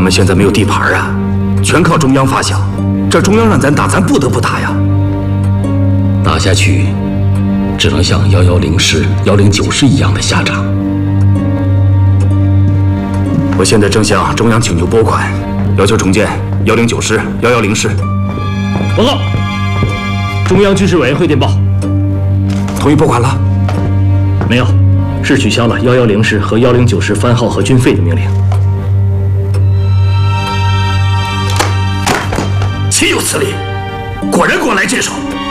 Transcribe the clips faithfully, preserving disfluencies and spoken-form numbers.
们现在没有地盘啊，全靠中央发饷。这中央让咱打，咱不得不打呀。 打下去，只能像幺幺零师、幺零九师一样的下场。 我现在正向中央请求拨款，要求重建幺零九师、幺幺零师。 报告，中央军事委员会电报， 同意拨款了？ 没有，是取消了幺幺零师和幺零九师番号和军费的命令。 岂有此理！果然果来接手。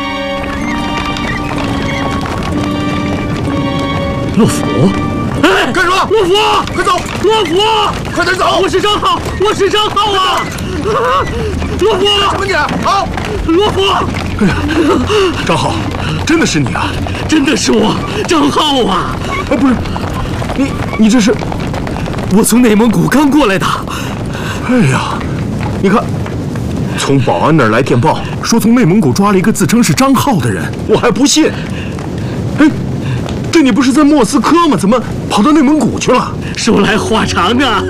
洛甫，哎， 干什么？ 洛甫， 快走！ 洛甫， 快点走！ 我是张浩，我是张浩啊！洛甫， 什么你啊？ 洛甫， 哎呀，张浩，真的是你啊！ 真的是我，张浩啊！ 哎，不是，你你这是？ 我从内蒙古刚过来的。 哎呀，你看。从保安那儿来电报，说从内蒙古抓了一个自称是张浩的人，我还不信。哎，这你不是在莫斯科吗？怎么跑到内蒙古去了？ 说来话长啊！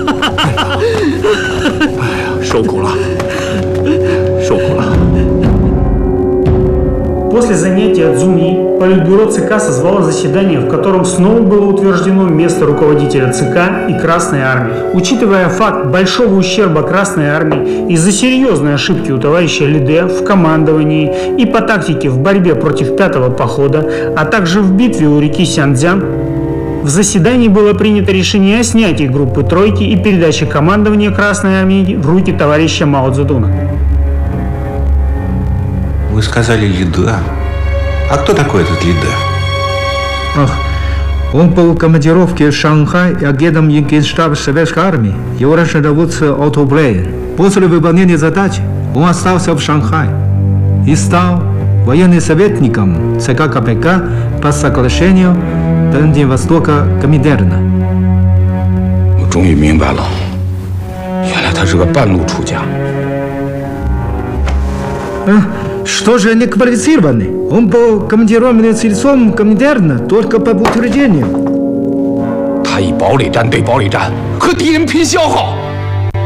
哎呀，受苦了，受苦了。 После занятия ЦЗУМИ Политбюро ЦК созвало заседание, в котором снова было утверждено место руководителя ЦК и Красной Армии. Учитывая факт большого ущерба Красной Армии из-за серьезной ошибки у товарища Лиде в командовании и по тактике в борьбе против пятого похода, а также в битве у реки Сянцзян, в заседании было принято решение о снятии группы «Тройки» и передаче командования Красной Армии в руки товарища Мао Цзэдуна. Вы сказали Лиде. А кто такой этот Лиде? Ах, он был в командировке в Шанхай агентом Генштаба Советской Армии. Его раньше зовут Отто Блейн. После выполнения задачи он остался в Шанхае и стал военным советником ЦК КПК по соглашению Дальнего Востока Коминтерна. 我终于明白了，原来他是个半路出家。 啊。 Что же они квалифицированы? Он был командированным лицом Коминтерна только по утверждению. 他以堡垒战对堡垒战，和敌人拼消耗。